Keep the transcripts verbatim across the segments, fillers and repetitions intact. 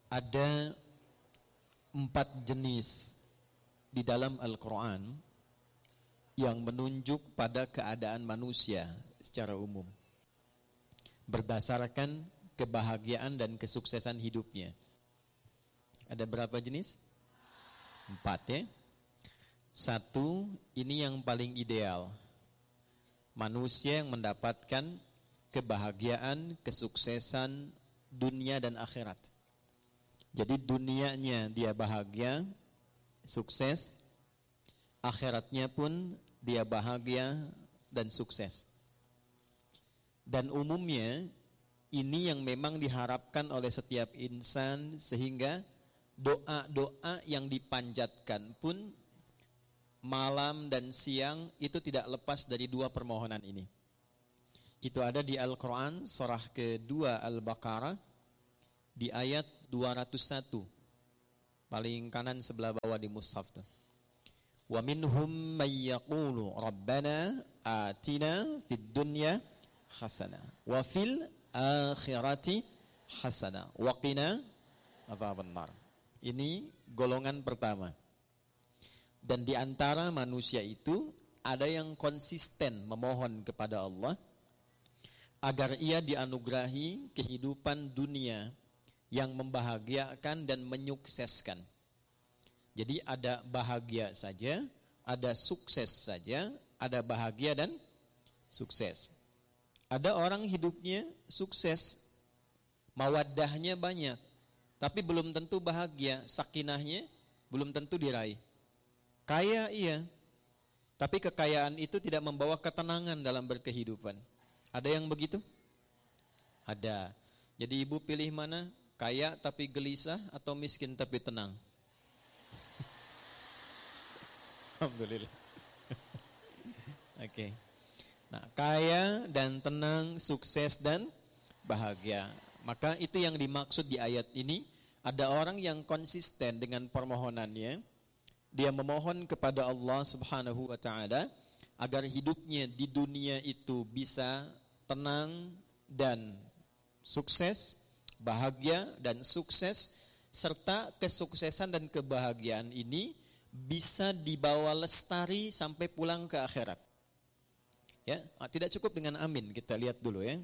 Ada empat jenis di dalam Al-Quran yang menunjuk pada keadaan manusia secara umum berdasarkan kebahagiaan dan kesuksesan hidupnya. Ada berapa jenis? Empat ya. Satu, ini yang paling ideal. Manusia yang mendapatkan kebahagiaan, kesuksesan dunia dan akhirat. Jadi dunianya dia bahagia, sukses, akhiratnya pun dia bahagia dan sukses. Dan umumnya ini yang memang diharapkan oleh setiap insan, sehingga doa-doa yang dipanjatkan pun malam dan siang itu tidak lepas dari dua permohonan ini. Itu ada di Al-Quran surah kedua Al-Baqarah di ayat dua ratus satu, paling kanan sebelah bawah di mushaf tuh. Wa minhum may yaqulu rabbana atina fid dunya hasanah wa fil akhirati hasanah wa qina adzabannar. Ini golongan pertama. Dan di antara manusia itu ada yang konsisten memohon kepada Allah agar ia dianugerahi kehidupan dunia yang membahagiakan dan menyukseskan. Jadi ada bahagia saja, ada sukses saja, ada bahagia dan sukses. Ada orang hidupnya sukses, mawaddahnya banyak, tapi belum tentu bahagia, sakinahnya belum tentu diraih. Kaya iya, tapi kekayaan itu tidak membawa ketenangan dalam berkehidupan. Ada yang begitu? Ada. Jadi ibu pilih mana? Kaya tapi gelisah atau miskin tapi tenang? Alhamdulillah. Oke. Okay. Nah, kaya dan tenang, sukses dan bahagia. Maka itu yang dimaksud di ayat ini. Ada orang yang konsisten dengan permohonannya. Dia memohon kepada Allah Subhanahu wa taala agar hidupnya di dunia itu bisa tenang dan sukses, bahagia dan sukses, serta kesuksesan dan kebahagiaan ini bisa dibawa lestari sampai pulang ke akhirat. Ya, tidak cukup dengan amin, kita lihat dulu ya.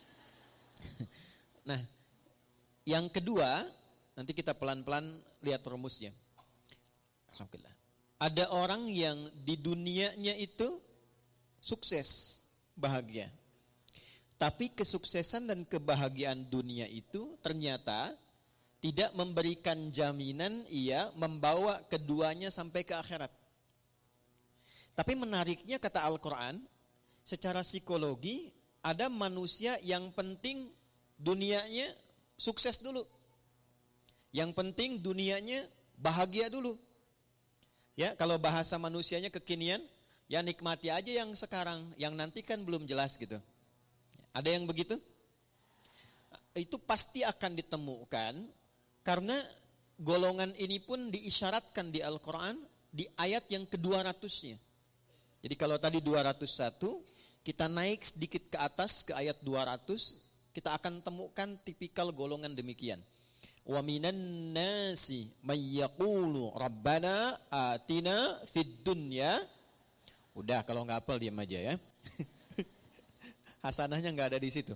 Nah, yang kedua, nanti kita pelan-pelan lihat rumusnya. Alhamdulillah. Ada orang yang di dunianya itu sukses, bahagia. Tapi kesuksesan dan kebahagiaan dunia itu ternyata tidak memberikan jaminan ia membawa keduanya sampai ke akhirat. Tapi menariknya kata Al-Quran, secara psikologi ada manusia yang penting dunianya sukses dulu. Yang penting dunianya bahagia dulu. Ya, kalau bahasa manusianya kekinian, ya nikmati aja yang sekarang, yang nanti kan belum jelas gitu. Ada yang begitu? Itu pasti akan ditemukan karena golongan ini pun diisyaratkan di Al-Quran di ayat yang kedua ratusnya. Jadi kalau tadi dua ratus satu, kita naik sedikit ke atas ke ayat dua ratus, kita akan temukan tipikal golongan demikian. Wa minan nasi may yaqulu rabbana atina fid dunya. Udah, kalau enggak hafal diam aja ya. Hasanahnya enggak ada di situ.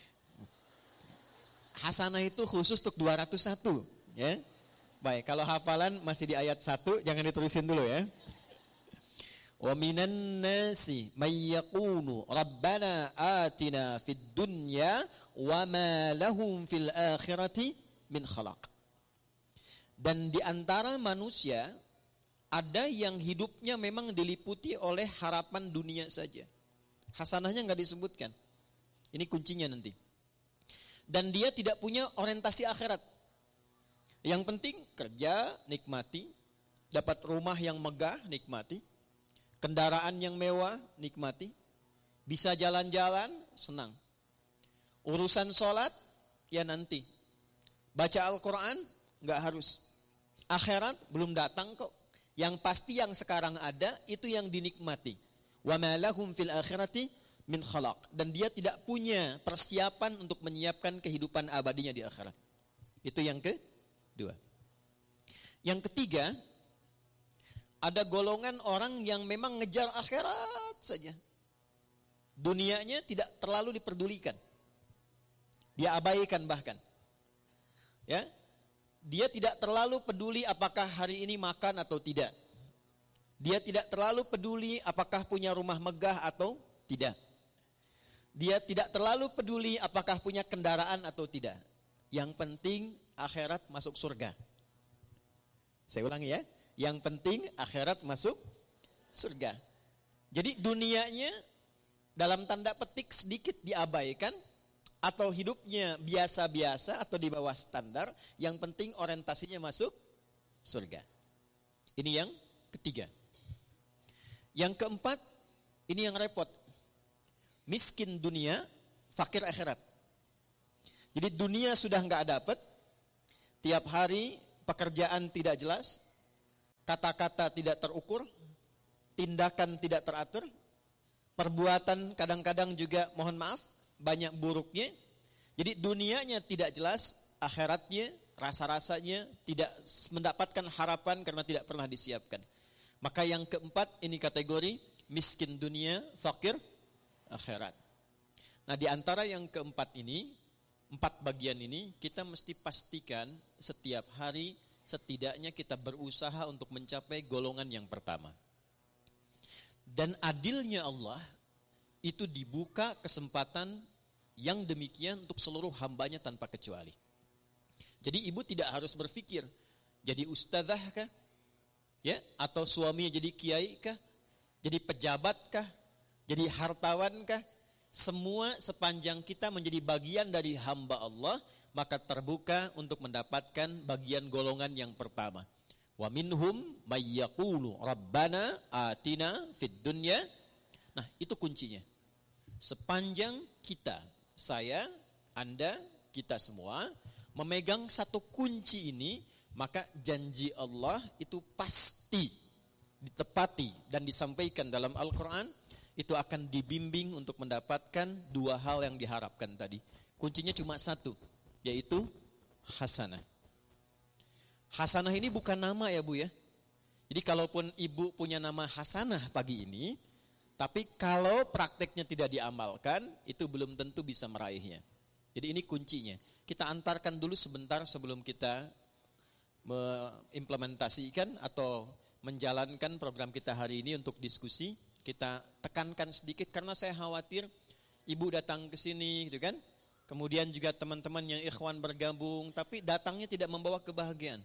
Hasanah itu khusus untuk dua ratus satu ya. Baik, kalau hafalan masih di ayat satu, jangan diterusin dulu ya. Wa minan nasi may yaqulu rabbana atina fid dunya wa ma lahum fil akhirati min khalaq. Dan di antara manusia ada yang hidupnya memang diliputi oleh harapan dunia saja. Hasanahnya enggak disebutkan. Ini kuncinya nanti. Dan dia tidak punya orientasi akhirat. Yang penting kerja, nikmati, dapat rumah yang megah, nikmati, kendaraan yang mewah, nikmati, bisa jalan-jalan, senang. Urusan sholat, ya nanti. Baca Al-Quran, enggak harus. Akhirat belum datang kok. Yang pasti yang sekarang ada, itu yang dinikmati. Wa ma lahum fil akhirati min khalaq. Dan dia tidak punya persiapan untuk menyiapkan kehidupan abadinya di akhirat. Itu yang ke Dua. Yang ketiga, ada golongan orang yang memang ngejar akhirat saja. Dunianya tidak terlalu diperdulikan. Dia abaikan bahkan. Ya. Dia tidak terlalu peduli apakah hari ini makan atau tidak. Dia tidak terlalu peduli apakah punya rumah megah atau tidak. Dia tidak terlalu peduli apakah punya kendaraan atau tidak. Yang penting akhirat masuk surga. Saya ulangi ya. Yang penting akhirat masuk surga. Jadi dunianya dalam tanda petik sedikit diabaikan, atau hidupnya biasa-biasa atau di bawah standar, yang penting orientasinya masuk surga. Ini yang ketiga. Yang keempat, ini yang repot. Miskin dunia, fakir akhirat. Jadi dunia sudah nggak dapat, tiap hari pekerjaan tidak jelas, kata-kata tidak terukur, tindakan tidak teratur, perbuatan kadang-kadang juga mohon maaf banyak buruknya. Jadi dunianya tidak jelas, akhiratnya, rasa-rasanya tidak mendapatkan harapan karena tidak pernah disiapkan. Maka yang keempat ini kategori miskin dunia, fakir akhirat. Nah, di antara yang keempat ini, empat bagian ini kita mesti pastikan setiap hari setidaknya kita berusaha untuk mencapai golongan yang pertama. Dan adilnya Allah itu dibuka kesempatan yang demikian untuk seluruh hambanya tanpa kecuali. Jadi ibu tidak harus berpikir jadi ustadzah kah? Ya, atau suaminya jadi kiai kah? Jadi pejabat kah? Jadi hartawan kah? Semua sepanjang kita menjadi bagian dari hamba Allah, maka terbuka untuk mendapatkan bagian golongan yang pertama. Wa minhum may yaqulu rabbana atina fid dunya. Nah, itu kuncinya. Sepanjang kita, saya, Anda, kita semua memegang satu kunci ini, maka janji Allah itu pasti ditepati dan disampaikan dalam Al-Quran. Itu akan dibimbing untuk mendapatkan dua hal yang diharapkan tadi. Kuncinya cuma satu, yaitu hasanah. Hasanah ini bukan nama ya Bu ya. Jadi kalaupun ibu punya nama hasanah pagi ini, tapi kalau prakteknya tidak diamalkan, itu belum tentu bisa meraihnya. Jadi ini kuncinya. Kita antarkan dulu sebentar sebelum kita mengimplementasikan atau menjalankan program kita hari ini untuk diskusi. Kita tekankan sedikit karena saya khawatir ibu datang ke sini gitu kan. Kemudian juga teman-teman yang ikhwan bergabung, tapi datangnya tidak membawa kebahagiaan.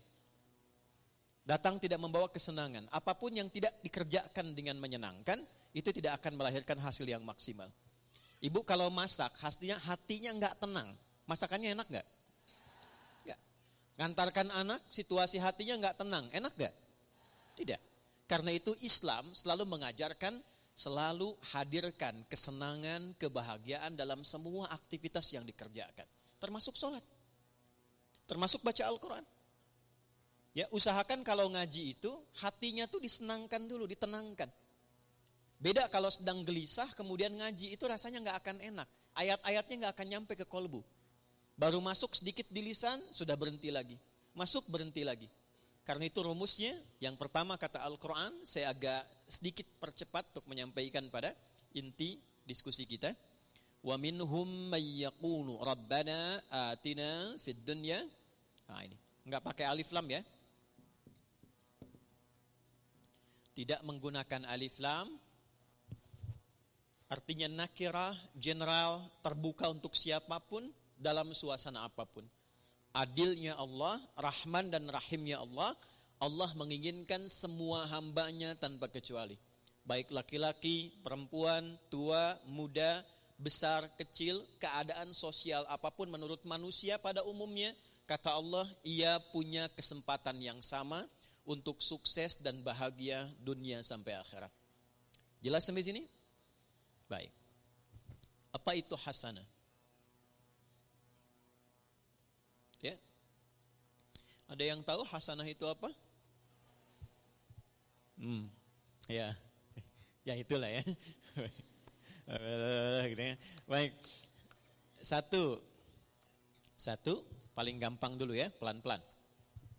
Datang tidak membawa kesenangan. Apapun yang tidak dikerjakan dengan menyenangkan, itu tidak akan melahirkan hasil yang maksimal. Ibu kalau masak, hatinya hatinya enggak tenang. Masakannya enak enggak? Enggak. Ngantarkan anak, situasi hatinya enggak tenang. Enak enggak? Tidak. Karena itu Islam selalu mengajarkan, selalu hadirkan kesenangan, kebahagiaan dalam semua aktivitas yang dikerjakan. Termasuk sholat. Termasuk baca Al-Quran. Ya, usahakan kalau ngaji itu, hatinya tuh disenangkan dulu, ditenangkan. Beda kalau sedang gelisah, kemudian ngaji, itu rasanya gak akan enak. Ayat-ayatnya gak akan nyampe ke kolbu. Baru masuk sedikit di lisan, sudah berhenti lagi. Masuk, berhenti lagi. Karena itu rumusnya, yang pertama kata Al-Quran, saya agak sedikit percepat untuk menyampaikan pada inti diskusi kita. Wa minhum may yaqulu rabbana atina fid dunya. Nah ini, enggak pakai alif lam ya. Tidak menggunakan alif lam. Artinya nakirah, general, terbuka untuk siapapun dalam suasana apapun. Adilnya Allah, Rahman dan Rahimnya Allah, Allah menginginkan semua hambanya tanpa kecuali. Baik laki-laki, perempuan, tua, muda, besar, kecil, keadaan sosial apapun menurut manusia pada umumnya, kata Allah, ia punya kesempatan yang sama untuk sukses dan bahagia dunia sampai akhirat. Jelas sampai sini? Baik. Apa itu hasanah? Ya. Ada yang tahu hasanah itu apa? Hmm. Ya. Ya itulah ya. Baik. Satu. Satu paling gampang dulu ya, pelan-pelan.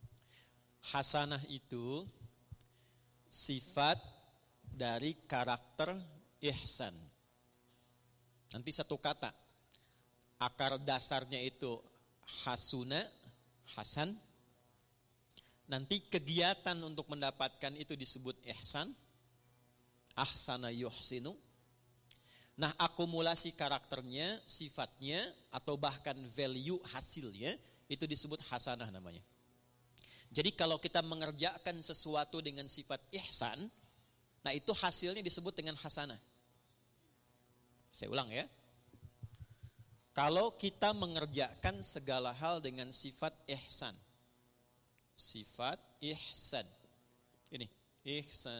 Hasanah itu sifat dari karakter ihsan. Nanti satu kata. Akar dasarnya itu hasuna, hasan. Nanti kegiatan untuk mendapatkan itu disebut ihsan. Ahsana yuhsinu. Nah, akumulasi karakternya, sifatnya, atau bahkan value hasilnya, itu disebut hasanah namanya. Jadi kalau kita mengerjakan sesuatu dengan sifat ihsan, nah itu hasilnya disebut dengan hasanah. Saya ulang ya. Kalau kita mengerjakan segala hal dengan sifat ihsan. Sifat ihsan. Ini, ihsan.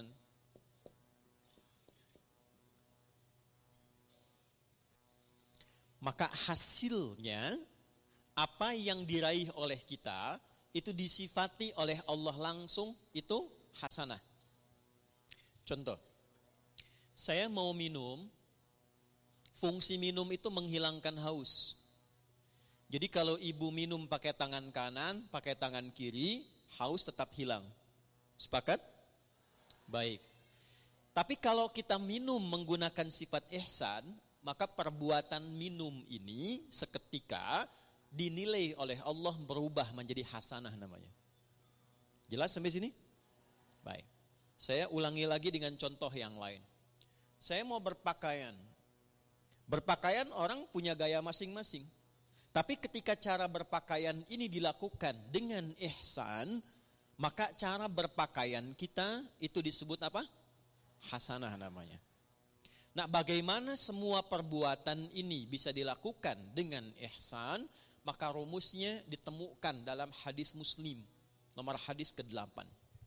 Maka hasilnya, apa yang diraih oleh kita, itu disifati oleh Allah langsung, itu hasanah. Contoh, saya mau minum, fungsi minum itu menghilangkan haus. Jadi kalau ibu minum pakai tangan kanan, pakai tangan kiri, haus tetap hilang. Sepakat? Baik. Tapi kalau kita minum menggunakan sifat ihsan, maka perbuatan minum ini seketika dinilai oleh Allah berubah menjadi hasanah namanya. Jelas sampai sini? Baik. Saya ulangi lagi dengan contoh yang lain. Saya mau berpakaian. Berpakaian orang punya gaya masing-masing. Tapi ketika cara berpakaian ini dilakukan dengan ihsan, maka cara berpakaian kita itu disebut apa? Hasanah namanya. Nah, bagaimana semua perbuatan ini bisa dilakukan dengan ihsan? Maka rumusnya ditemukan dalam hadis Muslim, nomor hadis kedelapan.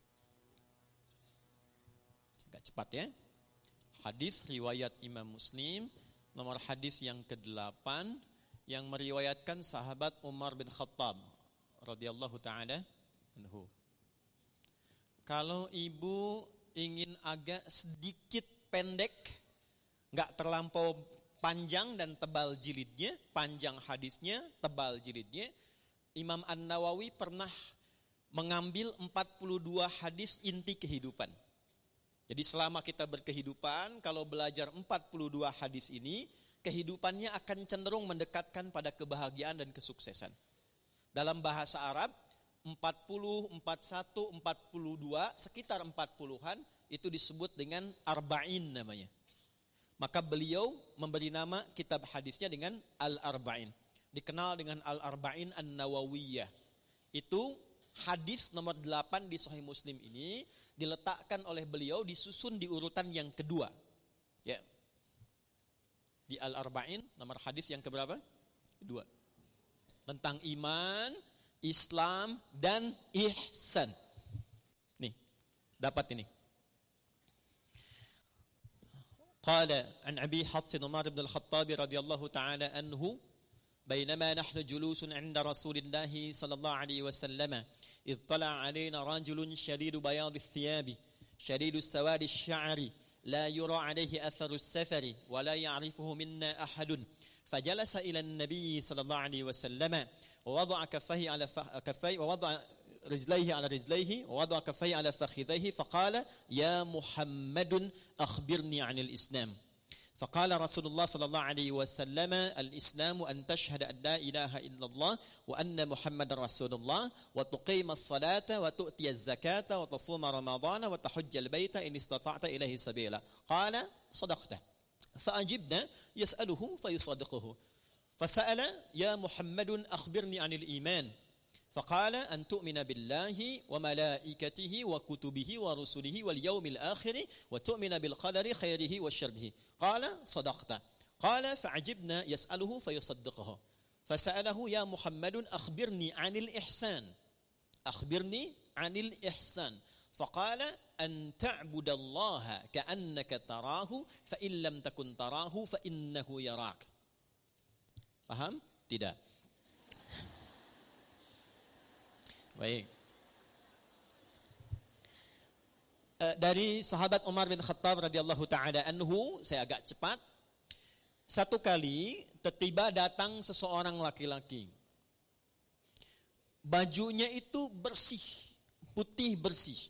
Agak cepat ya. Hadis riwayat Imam Muslim, nomor hadis yang kedelapan, yang meriwayatkan sahabat Umar bin Khattab radhiyallahu taala anhu. Kalau ibu ingin agak sedikit pendek, enggak terlampau panjang dan tebal jilidnya, panjang hadisnya, tebal jilidnya, Imam An-Nawawi pernah mengambil empat puluh dua hadis inti kehidupan. Jadi selama kita berkehidupan, kalau belajar empat puluh dua hadis ini, kehidupannya akan cenderung mendekatkan pada kebahagiaan dan kesuksesan. Dalam bahasa Arab, empat puluh, empat puluh satu, empat puluh dua, sekitar empat puluhan, itu disebut dengan arba'in namanya. Maka beliau memberi nama kitab hadisnya dengan Al-Arba'in. Dikenal dengan Al-Arba'in An-Nawawiyah. Itu hadis nomor delapan di Sahih Muslim ini diletakkan oleh beliau, disusun di urutan yang kedua. Ya. Di Al-Arba'in nomor hadis yang keberapa? Kedua. Tentang iman, Islam, dan ihsan. Nih, dapat ini. قال عن أبي حفص عمر بن الخطاب رضي الله تعالى عنه بينما نحن جلوس عند رسول الله صلى الله عليه وسلم إذ طلع علينا رجل شديد بياض الثياب شديد السواد الشعر لا يرى عليه أثر السفر ولا يعرفه منا أحد فجلس إلى النبي صلى الله عليه وسلم ووضع كفيه على كفيه ووضع رجليه على رجليه ووضع كفيه على فخذيه فقال يا محمد أخبرني عن الإسلام فقال رسول الله صلى الله عليه وسلم الإسلام أن تشهد أن لا إله إلا الله وأن محمد رسول الله وتقيم الصلاة وتؤتي الزكاة وتصوم رمضان وتحج البيت إن استطعت إليه سبيلا قال صدقت فأجبنا يسأله فيصدقه فسأل يا محمد أخبرني عن الإيمان فقال أن تؤمن بالله وملائكته وكتبه ورسله واليوم الآخر وتؤمن بالقدر خيره وشره قال صدقت قال فعجبنا يسأله فيصدقه فسأله يا محمد أخبرني عن الإحسان أخبرني عن الإحسان فقال أن تعبد الله كأنك تراه فإن لم تكن تراه فإنه يراك. Paham? Tidak. Baik. Dari sahabat Umar bin Khattab radhiyallahu taala anhu, saya agak cepat. Satu kali tiba datang seseorang laki-laki. Bajunya itu bersih, putih bersih.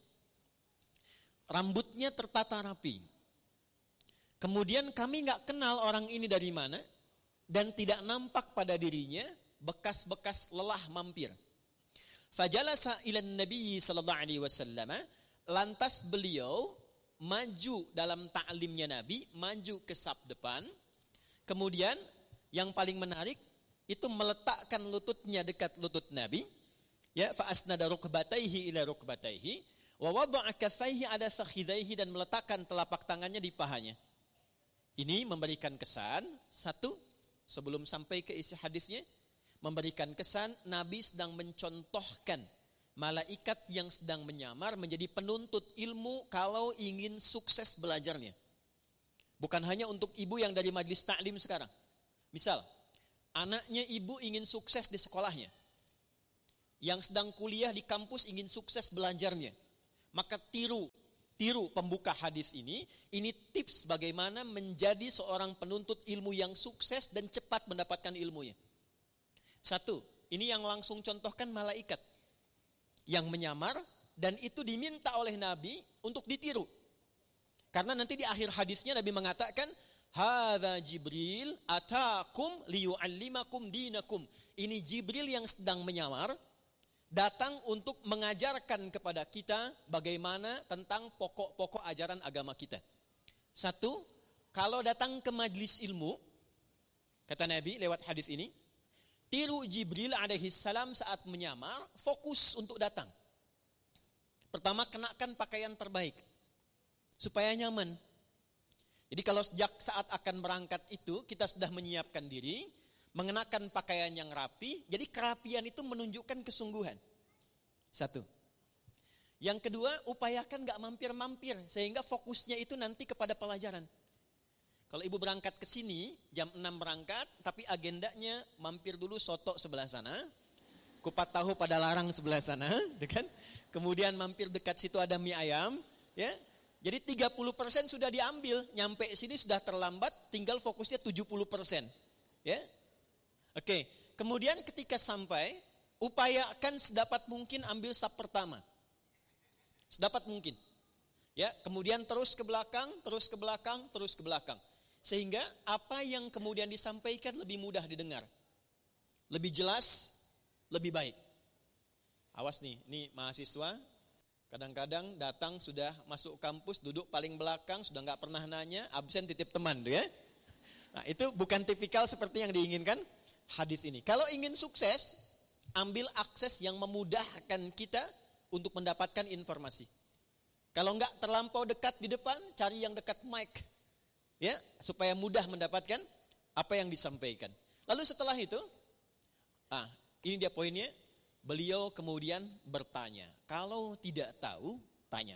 Rambutnya tertata rapi. Kemudian kami nggak kenal orang ini dari mana dan tidak nampak pada dirinya bekas-bekas lelah mampir. Fajalasa ila Nabi sallallahu alaihi wasallam, lantas beliau maju dalam ta'limnya Nabi, maju ke saf depan. Kemudian yang paling menarik itu meletakkan lututnya dekat lutut Nabi. Ya, fa asnada rukbatayhi ila rukbatayhi wa wada'a kaffayhi ala fakhidhayhi, dan meletakkan telapak tangannya di pahanya. Ini memberikan kesan, satu, sebelum sampai ke isi hadisnya, memberikan kesan Nabi sedang mencontohkan malaikat yang sedang menyamar menjadi penuntut ilmu kalau ingin sukses belajarnya. Bukan hanya untuk ibu yang dari majelis taklim sekarang. Misal, anaknya ibu ingin sukses di sekolahnya. Yang sedang kuliah di kampus ingin sukses belajarnya. Maka tiru, tiru pembuka hadis ini. Ini tips bagaimana menjadi seorang penuntut ilmu yang sukses dan cepat mendapatkan ilmunya. Satu, ini yang langsung contohkan malaikat yang menyamar, dan itu diminta oleh Nabi untuk ditiru. Karena nanti di akhir hadisnya Nabi mengatakan, hadza Jibril atakum liyu'allimakum dinakum. Ini Jibril yang sedang menyamar, datang untuk mengajarkan kepada kita bagaimana tentang pokok-pokok ajaran agama kita. Satu, kalau datang ke majlis ilmu, kata Nabi lewat hadis ini, tiru Jibril alaihi salam saat menyamar, fokus untuk datang. Pertama, kenakan pakaian terbaik supaya nyaman. Jadi kalau sejak saat akan berangkat itu kita sudah menyiapkan diri, mengenakan pakaian yang rapi, jadi kerapian itu menunjukkan kesungguhan. Satu. Yang kedua, upayakan gak mampir-mampir sehingga fokusnya itu nanti kepada pelajaran. Kalau ibu berangkat ke sini, jam enam berangkat, tapi agendanya mampir dulu soto sebelah sana, kupat tahu pada larang sebelah sana, kan? Kemudian mampir dekat situ ada mie ayam, ya. Jadi tiga puluh persen sudah diambil, nyampe sini sudah terlambat, tinggal fokusnya tujuh puluh persen. Ya. Oke, kemudian ketika sampai, upayakan sedapat mungkin ambil saf pertama. Sedapat mungkin. Ya, kemudian terus ke belakang, terus ke belakang, terus ke belakang. Sehingga apa yang kemudian disampaikan lebih mudah didengar. Lebih jelas, lebih baik. Awas nih, ini mahasiswa kadang-kadang datang sudah masuk kampus, duduk paling belakang, sudah gak pernah nanya, absen titip teman tuh ya. Nah, itu bukan tipikal seperti yang diinginkan hadis ini. Kalau ingin sukses, ambil akses yang memudahkan kita untuk mendapatkan informasi. Kalau enggak terlampau dekat di depan, cari yang dekat mic. Ya, supaya mudah mendapatkan apa yang disampaikan. Lalu setelah itu, ah, ini dia poinnya, beliau kemudian bertanya. Kalau tidak tahu, tanya.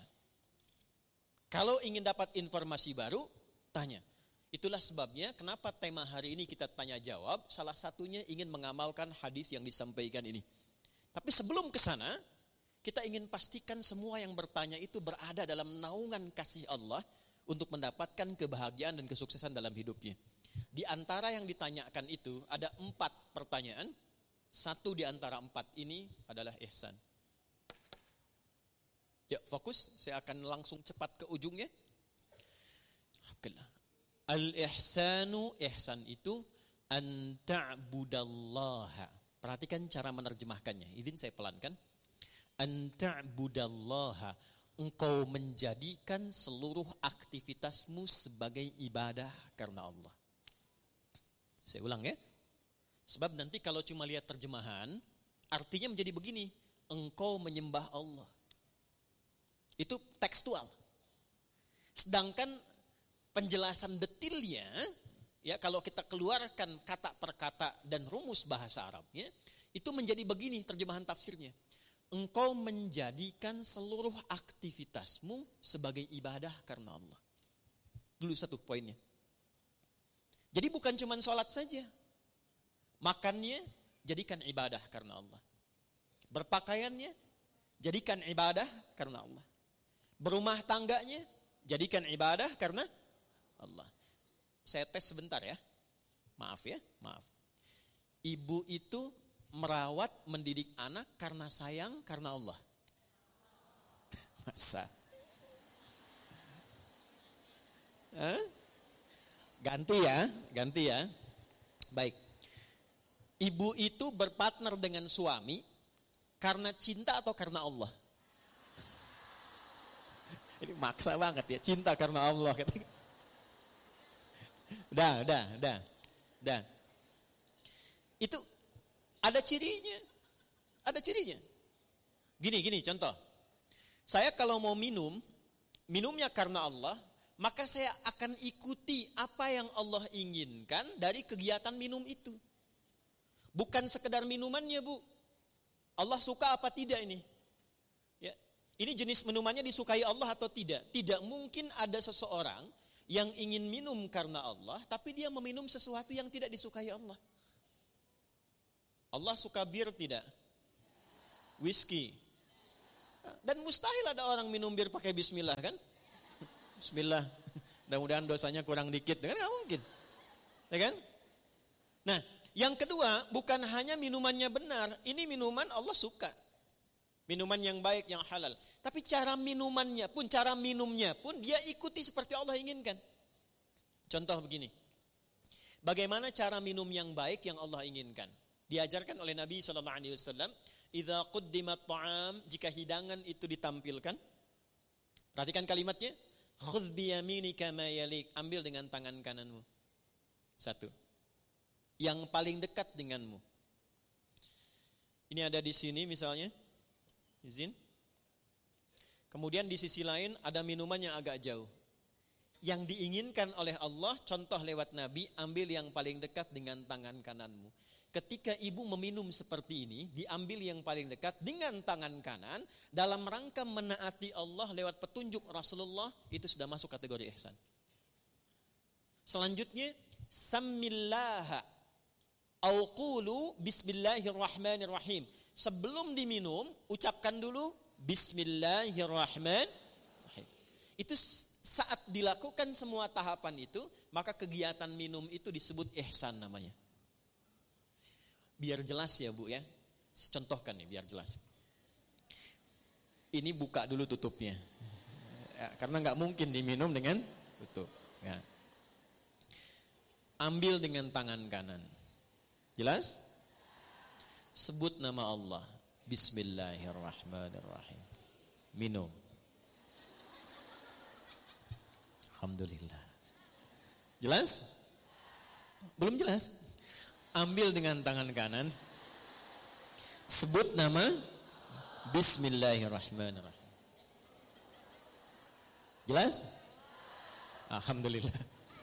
Kalau ingin dapat informasi baru, tanya. Itulah sebabnya kenapa tema hari ini kita tanya jawab, salah satunya ingin mengamalkan hadis yang disampaikan ini. Tapi sebelum ke sana, kita ingin pastikan semua yang bertanya itu berada dalam naungan kasih Allah untuk mendapatkan kebahagiaan dan kesuksesan dalam hidupnya. Di antara yang ditanyakan itu ada empat pertanyaan. Satu di antara empat ini adalah ihsan. Ya, fokus. Saya akan langsung cepat ke ujungnya. Al-ihsanu, ihsan itu an ta'budallaha. Perhatikan cara menerjemahkannya. Izin saya pelankan. An ta'budallaha, engkau menjadikan seluruh aktivitasmu sebagai ibadah karena Allah. Saya ulang ya. Sebab nanti kalau cuma lihat terjemahan, artinya menjadi begini, engkau menyembah Allah. Itu tekstual. Sedangkan penjelasan detailnya, ya kalau kita keluarkan kata per kata dan rumus bahasa Arabnya, itu menjadi begini terjemahan tafsirnya. Engkau menjadikan seluruh aktivitasmu sebagai ibadah karena Allah. Dulu satu poinnya. Jadi bukan cuma sholat saja. Makannya, jadikan ibadah karena Allah. Berpakaiannya, jadikan ibadah karena Allah. Berumah tangganya, jadikan ibadah karena Allah. Saya tes sebentar ya. Maaf ya, maaf. Ibu itu merawat, mendidik anak karena sayang, karena Allah. Masa? Hah? Ganti ya, ganti ya. Baik. Ibu itu berpartner dengan suami karena cinta atau karena Allah? Ini maksa banget ya, cinta karena Allah. Udah, udah, udah, udah. Itu ada cirinya, ada cirinya. Gini, gini contoh. Saya kalau mau minum, minumnya karena Allah, maka saya akan ikuti apa yang Allah inginkan dari kegiatan minum itu. Bukan sekedar minumannya, Bu. Allah suka apa tidak ini? Ya, ini jenis minumannya disukai Allah atau tidak? Tidak mungkin ada seseorang yang ingin minum karena Allah, tapi dia meminum sesuatu yang tidak disukai Allah. Allah suka bir tidak? Whisky. Dan mustahil ada orang minum bir pakai bismillah kan? Bismillah, mudah-mudahan dosanya kurang dikit, kan nggak mungkin, ya kan? Nah, yang kedua, bukan hanya minumannya benar, ini minuman Allah suka, minuman yang baik, yang halal. Tapi cara minumannya pun, cara minumnya pun dia ikuti seperti Allah inginkan. Contoh begini, bagaimana cara minum yang baik yang Allah inginkan? Diajarkan oleh Nabi Sallallahu Alaihi Wasallam, "Idza quddimat ta'am," jika hidangan itu ditampilkan, perhatikan kalimatnya. Khudh biyaminika ma yalik, ambil dengan tangan kananmu. Satu. Yang paling dekat denganmu. Ini ada di sini misalnya. Izin. Kemudian di sisi lain ada minuman yang agak jauh. Yang diinginkan oleh Allah, contoh lewat Nabi, ambil yang paling dekat dengan tangan kananmu. Ketika ibu meminum seperti ini, diambil yang paling dekat dengan tangan kanan, dalam rangka menaati Allah lewat petunjuk Rasulullah, itu sudah masuk kategori ihsan. Selanjutnya, Samillaha au qulu bismillahirrahmanirrahim. Sebelum diminum, ucapkan dulu Bismillahirrahmanirrahim. Itu saat dilakukan semua tahapan itu, maka kegiatan minum itu disebut ihsan namanya. Biar jelas ya Bu ya, contohkan nih biar jelas. Ini buka dulu tutupnya, ya, karena nggak mungkin diminum dengan tutup. Ya. Ambil dengan tangan kanan, jelas? Sebut nama Allah, Bismillahirrahmanirrahim. Minum. Alhamdulillah. Jelas? Belum jelas? Ambil dengan tangan kanan, sebut nama Bismillahirrahmanirrahim. Jelas? Alhamdulillah.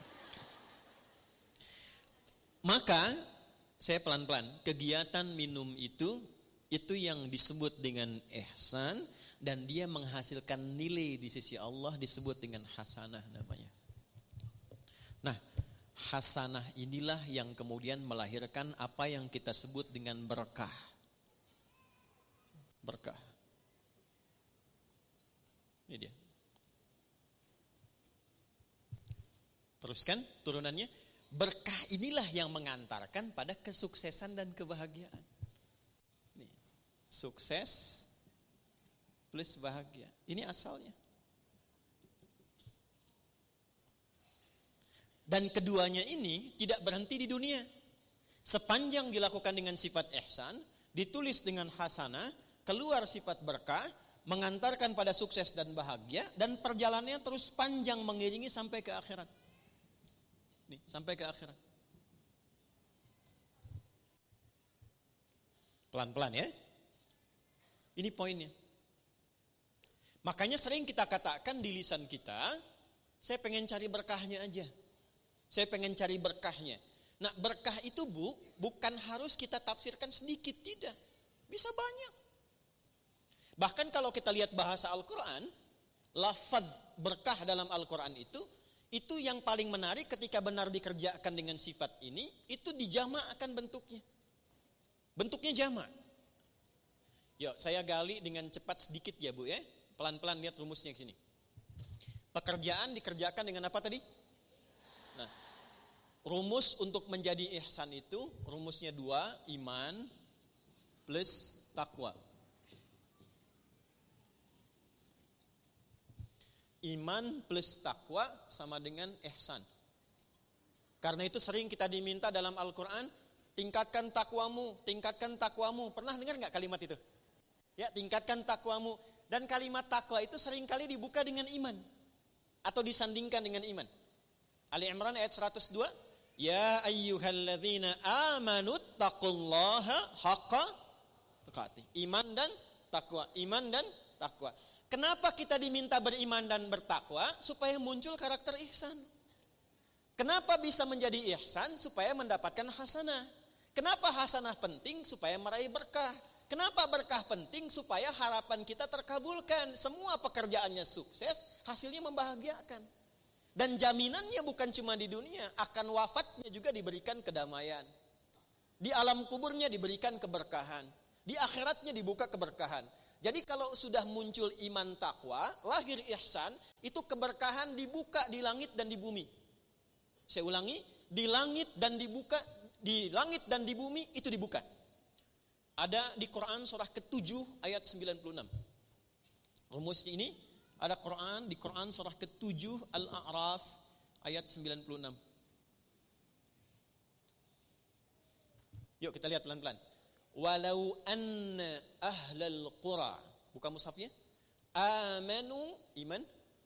Maka saya pelan-pelan, kegiatan minum itu itu yang disebut dengan ihsan, dan dia menghasilkan nilai di sisi Allah, disebut dengan hasanah namanya. Nah, hasanah inilah yang kemudian melahirkan apa yang kita sebut dengan berkah. Berkah. Ini dia. Teruskan turunannya. Berkah inilah yang mengantarkan pada kesuksesan dan kebahagiaan. Nih, sukses plus bahagia. Ini asalnya. Dan keduanya ini tidak berhenti di dunia. Sepanjang dilakukan dengan sifat ihsan, ditulis dengan hasanah, keluar sifat berkah, mengantarkan pada sukses dan bahagia, dan perjalanannya terus panjang mengiringi sampai ke akhirat. Nih, sampai ke akhirat. Pelan-pelan ya. Ini poinnya. Makanya sering kita katakan di lisan kita, saya pengen cari berkahnya aja. Saya pengen cari berkahnya. Nah, berkah itu Bu, bukan harus kita tafsirkan sedikit, tidak. Bisa banyak. Bahkan kalau kita lihat bahasa Al-Quran, lafaz berkah dalam Al-Quran itu, itu yang paling menarik ketika benar dikerjakan dengan sifat ini, itu dijama'kan bentuknya. Bentuknya jama'. Yuk, saya gali dengan cepat sedikit ya Bu ya. Pelan-pelan lihat rumusnya sini. Pekerjaan dikerjakan dengan apa tadi? Nah, rumus untuk menjadi ihsan itu, rumusnya dua, iman plus takwa. Iman plus takwa sama dengan ihsan. Karena itu sering kita diminta dalam Al-Quran, tingkatkan takwamu, tingkatkan takwamu. Pernah dengar nggak kalimat itu? Ya, tingkatkan takwamu. Dan kalimat takwa itu seringkali dibuka dengan iman. Atau disandingkan dengan iman. Ali Imran ayat seratus dua. Ya ayyuhalladzina amanu taqullaha haqqa tuqatih. Iman dan takwa, iman dan takwa. Kenapa kita diminta beriman dan bertakwa? Supaya muncul karakter ihsan. Kenapa bisa menjadi ihsan? Supaya mendapatkan hasanah. Kenapa hasanah penting? Supaya meraih berkah. Kenapa berkah penting? Supaya harapan kita terkabulkan. Semua pekerjaannya sukses, hasilnya membahagiakan. Dan jaminannya bukan cuma di dunia, akan wafatnya juga diberikan kedamaian. Di alam kuburnya diberikan keberkahan. Di akhiratnya dibuka keberkahan. Jadi kalau sudah muncul iman takwa, lahir ihsan, itu keberkahan dibuka di langit dan di bumi. Saya ulangi, di langit dan dibuka, di langit dan di bumi itu dibuka. Ada di Quran surah ketujuh ayat sembilan puluh enam. Rumus ini ada Quran di Quran surah ketujuh Al-A'raf ayat sembilan puluh enam. Yuk kita lihat pelan-pelan. Walau anna ahlal qura, buka mushafnya, amanu iman,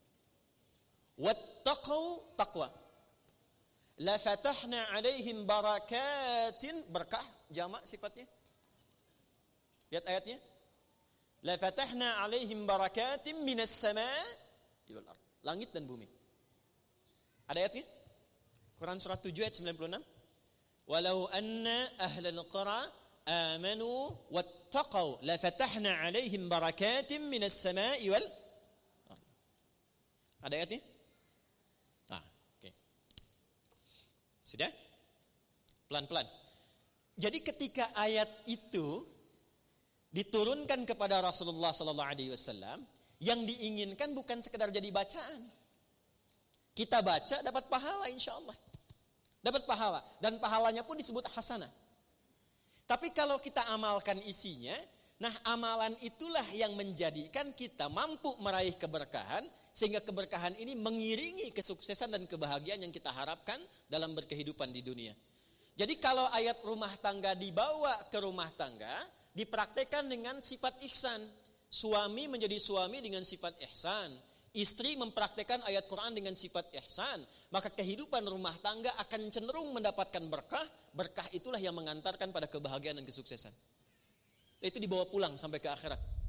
wattaqau taqwa, la fatahna alaihim barakatin, berkah jamak sifatnya. Lihat ayatnya. La fatahna alaihim barakatin minas sama' wal ard. Langit dan bumi. Ada ayatnya? Quran surah tujuh ayat sembilan puluh enam. Walau anna ahlal qura amanu wattaqau la fatahna alaihim barakatin minas sama'i wal ard. Ada ayatnya? Ah, oke. Okay. Sudah? Pelan-pelan. Jadi ketika ayat itu diturunkan kepada Rasulullah sallallahu alaihi wasallam, yang diinginkan bukan sekedar jadi bacaan. Kita baca dapat pahala insyaallah. Dapat pahala dan pahalanya pun disebut hasanah. Tapi kalau kita amalkan isinya, nah amalan itulah yang menjadikan kita mampu meraih keberkahan, sehingga keberkahan ini mengiringi kesuksesan dan kebahagiaan yang kita harapkan dalam berkehidupan di dunia. Jadi kalau ayat rumah tangga dibawa ke rumah tangga, dipraktekkan dengan sifat ihsan. Suami menjadi suami dengan sifat ihsan. Istri mempraktekkan ayat Quran dengan sifat ihsan. Maka kehidupan rumah tangga akan cenderung mendapatkan berkah. Berkah itulah yang mengantarkan pada kebahagiaan dan kesuksesan. Itu dibawa pulang sampai ke akhirat.